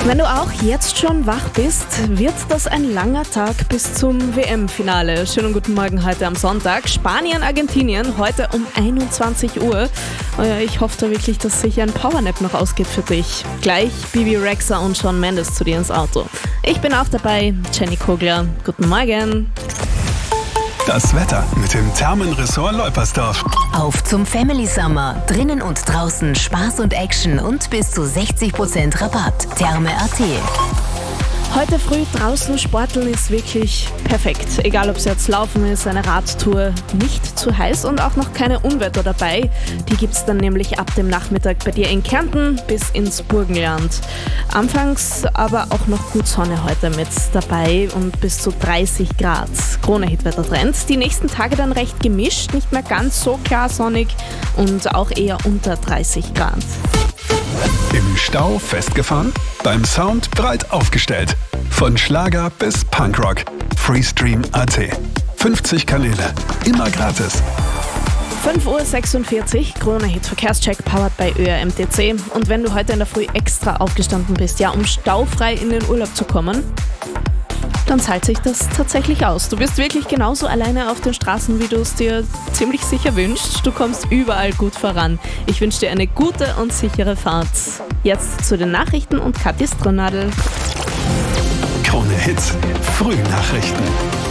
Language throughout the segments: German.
Wenn du auch jetzt schon wach bist, wird das ein langer Tag bis zum WM-Finale. Schönen guten Morgen heute am Sonntag. Spanien, Argentinien, heute um 21 Uhr. Ich hoffe da wirklich, dass sich ein Powernap noch ausgeht für dich. Gleich Bibi Rexha und Shawn Mendes zu dir ins Auto. Ich bin auch dabei, Jenny Kogler. Guten Morgen. Das Wetter mit dem Thermenressort Leupersdorf. Auf zum Family Summer. Drinnen und draußen Spaß und Action und bis zu 60% Rabatt. Therme.at. Heute früh draußen sporteln ist wirklich perfekt. Egal ob es jetzt Laufen ist, eine Radtour, nicht zu heiß und auch noch keine Unwetter dabei. Die gibt es dann nämlich ab dem Nachmittag bei dir in Kärnten bis ins Burgenland. Anfangs aber auch noch gut Sonne heute mit dabei und bis zu 30 Grad. Krone-Hit-Wettertrend. Die nächsten Tage dann recht gemischt, nicht mehr ganz so klar sonnig und auch eher unter 30 Grad. Im Stau festgefahren? Beim Sound breit aufgestellt. Von Schlager bis Punkrock. Freestream.at. 50 Kanäle. Immer gratis. 5:46 Uhr, Krone-Hit Verkehrscheck powered by ÖRMTC. Und wenn du heute in der Früh extra aufgestanden bist, ja, um staufrei in den Urlaub zu kommen, dann zahlt sich das tatsächlich aus. Du bist wirklich genauso alleine auf den Straßen, wie du es dir ziemlich sicher wünschst. Du kommst überall gut voran. Ich wünsche dir eine gute und sichere Fahrt. Jetzt zu den Nachrichten und Kathi Stronadl. Krone Hits, Frühnachrichten.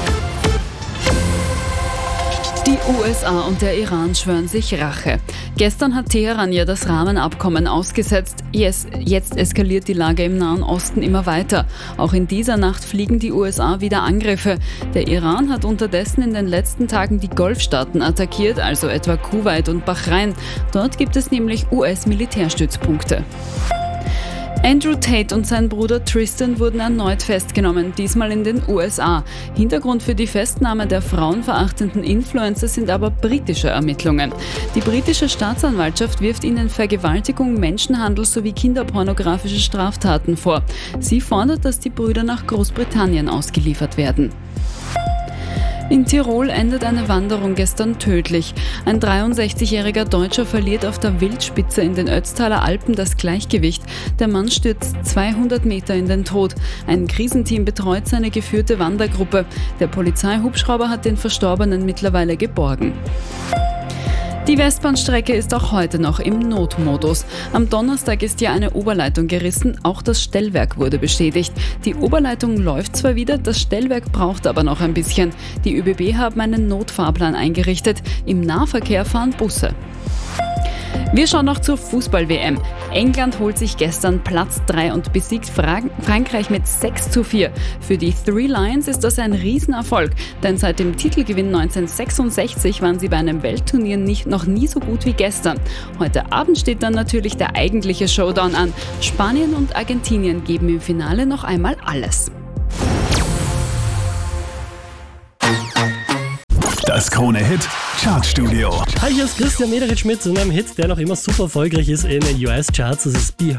Die USA und der Iran schwören sich Rache. Gestern hat Teheran ja das Rahmenabkommen ausgesetzt. Jetzt eskaliert die Lage im Nahen Osten immer weiter. Auch in dieser Nacht fliegen die USA wieder Angriffe. Der Iran hat unterdessen in den letzten Tagen die Golfstaaten attackiert, also etwa Kuwait und Bahrain. Dort gibt es nämlich US-Militärstützpunkte. Andrew Tate und sein Bruder Tristan wurden erneut festgenommen, diesmal in den USA. Hintergrund für die Festnahme der frauenverachtenden Influencer sind aber britische Ermittlungen. Die britische Staatsanwaltschaft wirft ihnen Vergewaltigung, Menschenhandel sowie kinderpornografische Straftaten vor. Sie fordert, dass die Brüder nach Großbritannien ausgeliefert werden. In Tirol endet eine Wanderung gestern tödlich. Ein 63-jähriger Deutscher verliert auf der Wildspitze in den Ötztaler Alpen das Gleichgewicht. Der Mann stürzt 200 Meter in den Tod. Ein Krisenteam betreut seine geführte Wandergruppe. Der Polizeihubschrauber hat den Verstorbenen mittlerweile geborgen. Die Westbahnstrecke ist auch heute noch im Notmodus. Am Donnerstag ist ja eine Oberleitung gerissen, auch das Stellwerk wurde beschädigt. Die Oberleitung läuft zwar wieder, das Stellwerk braucht aber noch ein bisschen. Die ÖBB haben einen Notfahrplan eingerichtet. Im Nahverkehr fahren Busse. Wir schauen noch zur Fußball-WM. England holt sich gestern Platz 3 und besiegt Frankreich mit 6:4. Für die Three Lions ist das ein Riesenerfolg, denn seit dem Titelgewinn 1966 waren sie bei einem Weltturnier noch nie so gut wie gestern. Heute Abend steht dann natürlich der eigentliche Showdown an. Spanien und Argentinien geben im Finale noch einmal alles. Das Krone Hit Chartstudio. Hi, hier ist Christian Mederich mit einem Hit, der noch immer super erfolgreich ist in den US-Charts. Das ist Be